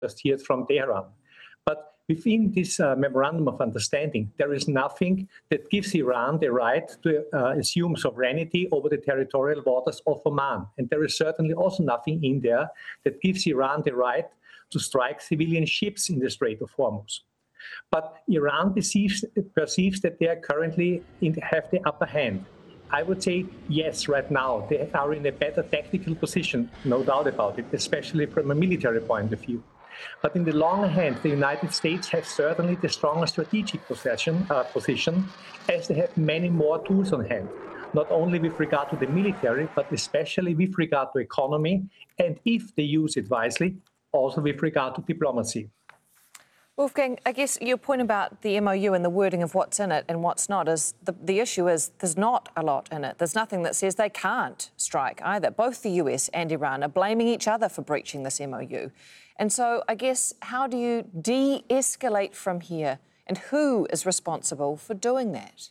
just heard from Tehran. But within this memorandum of understanding, there is nothing that gives Iran the right to assume sovereignty over the territorial waters of Oman. And there is certainly also nothing in there that gives Iran the right to strike civilian ships in the Strait of Hormuz. But Iran perceives that they are currently have the upper hand. I would say yes, right now they are in a better tactical position, no doubt about it, especially from a military point of view. But in the long hand, the United States have certainly the stronger strategic position, as they have many more tools on hand, not only with regard to the military, but especially with regard to economy, and if they use it wisely, also with regard to diplomacy. Wolfgang, I guess your point about the MOU and the wording of what's in it and what's not is the issue is there's not a lot in it. There's nothing that says they can't strike either. Both the US and Iran are blaming each other for breaching this MOU. And so I guess how do you de-escalate from here, and who is responsible for doing that?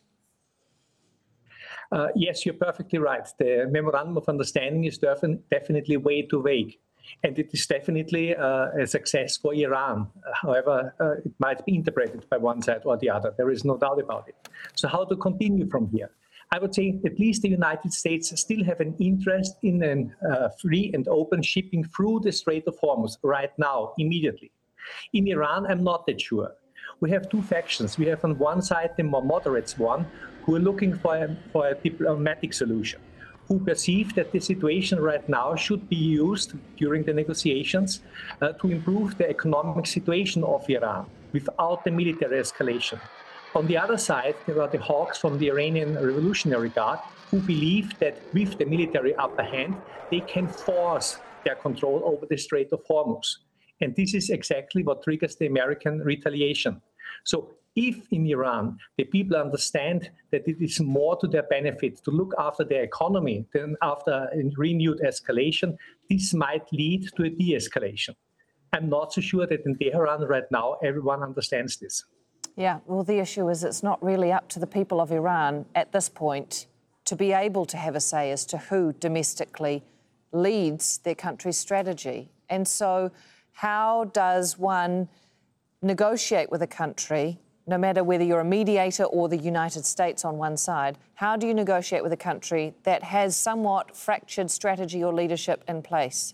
Yes, you're perfectly right. The Memorandum of Understanding is definitely way too vague. And it is definitely a success for Iran. However, it might be interpreted by one side or the other. There is no doubt about it. So how to continue from here? I would say at least the United States still have an interest in free and open shipping through the Strait of Hormuz right now, immediately. In Iran, I'm not that sure. We have two factions. We have on one side the more moderates one, who are looking for a diplomatic solution, who perceive that the situation right now should be used during the negotiations to improve the economic situation of Iran without the military escalation. On the other side, there are the hawks from the Iranian Revolutionary Guard who believe that with the military upper hand, they can force their control over the Strait of Hormuz. And this is exactly what triggers the American retaliation. So if in Iran the people understand that it is more to their benefit to look after their economy than after a renewed escalation, this might lead to a de-escalation. I'm not so sure that in Tehran right now everyone understands this. Yeah, well, the issue is it's not really up to the people of Iran at this point to be able to have a say as to who domestically leads their country's strategy. And so how does one negotiate with a country, no matter whether you're a mediator or the United States on one side, how do you negotiate with a country that has somewhat fractured strategy or leadership in place?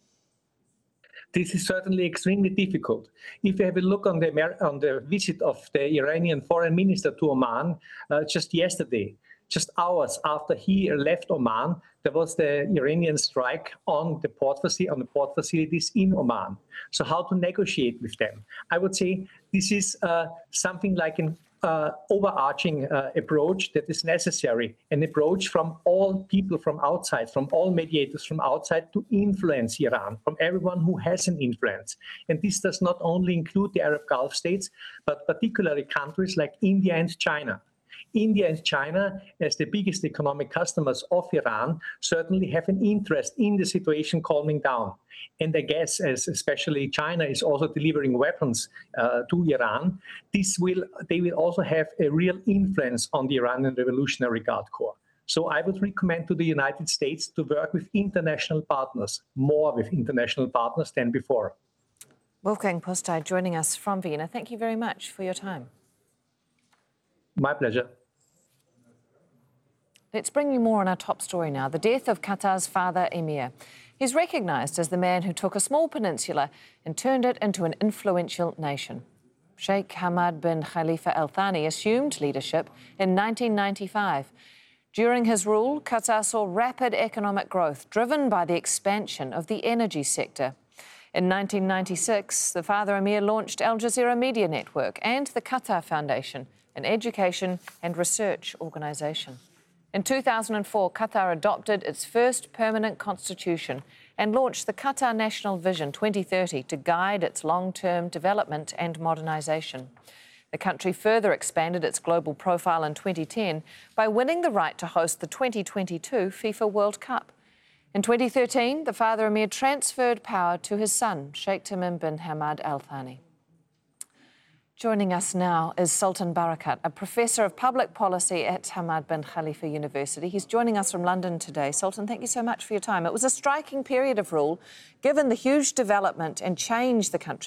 This is certainly extremely difficult. If you have a look on the visit of the Iranian foreign minister to Oman just yesterday, just hours after he left Oman, there was the Iranian strike on the port facilities in Oman. So how to negotiate with them? I would say this is something like an overarching approach that is necessary, an approach from all people from outside, from all mediators from outside to influence Iran, from everyone who has an influence. And this does not only include the Arab Gulf states, but particularly countries like India and China. India and China, as the biggest economic customers of Iran, certainly have an interest in the situation calming down. And I guess, as especially China is also delivering weapons to Iran, they will also have a real influence on the Iranian Revolutionary Guard Corps. So I would recommend to the United States to work with international partners, more with international partners than before. Wolfgang Pusztai joining us from Vienna. Thank you very much for your time. My pleasure. Let's bring you more on our top story now. The death of Qatar's father emir. He's recognised as the man who took a small peninsula and turned it into an influential nation. Sheikh Hamad bin Khalifa Al Thani assumed leadership in 1995. During his rule, Qatar saw rapid economic growth driven by the expansion of the energy sector. In 1996, the father emir launched Al Jazeera Media Network and the Qatar Foundation, an education and research organisation. In 2004, Qatar adopted its first permanent constitution and launched the Qatar National Vision 2030 to guide its long-term development and modernisation. The country further expanded its global profile in 2010 by winning the right to host the 2022 FIFA World Cup. In 2013, the father emir transferred power to his son, Sheikh Tamim bin Hamad Al Thani. Joining us now is Sultan Barakat, a professor of public policy at Hamad bin Khalifa University. He's joining us from London today. Sultan, thank you so much for your time. It was a striking period of rule, given the huge development and change the country